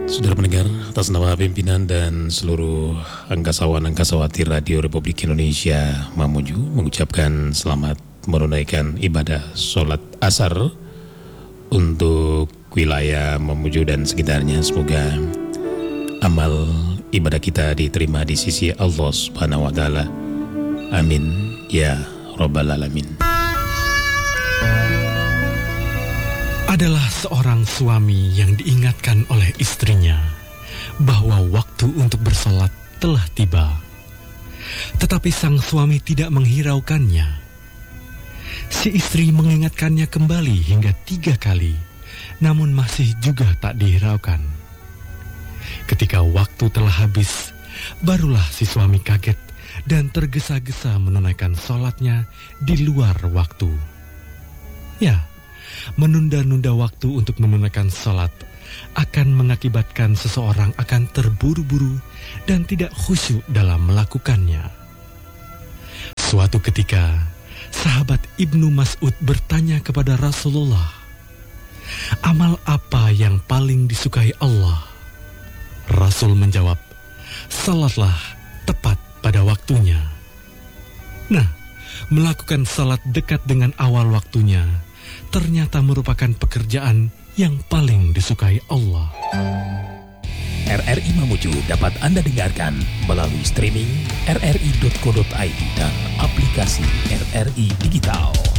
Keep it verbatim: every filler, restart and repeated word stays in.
Saudara pendengar, atas nama pimpinan dan seluruh angkasawan-angkasawati Radio Republik Indonesia Mamuju mengucapkan selamat menunaikan ibadah sholat asar untuk wilayah Mamuju dan sekitarnya. Semoga amal ibadah kita diterima di sisi Allah Subhanahu wa Ta'ala. Amin ya Rabbal Alamin. Adalah seorang suami yang diingatkan oleh istrinya bahwa waktu untuk bersolat telah tiba. Tetapi sang suami tidak menghiraukannya. Si istri mengingatkannya kembali hingga tiga kali, namun masih juga tak dihiraukan. Ketika waktu telah habis, barulah si suami kaget dan tergesa-gesa menunaikan solatnya di luar waktu. Ya, menunda-nunda waktu untuk menunaikan sholat akan mengakibatkan seseorang akan terburu-buru dan tidak khusyuk dalam melakukannya. Suatu ketika, sahabat Ibnu Mas'ud bertanya kepada Rasulullah, "Amal apa yang paling disukai Allah?" Rasul menjawab, "Salatlah tepat pada waktunya." Nah, melakukan salat dekat dengan awal waktunya ternyata merupakan pekerjaan yang paling disukai Allah. R R I Mamuju dapat Anda dengarkan melalui streaming r r i dot co dot i d dan aplikasi R R I Digital.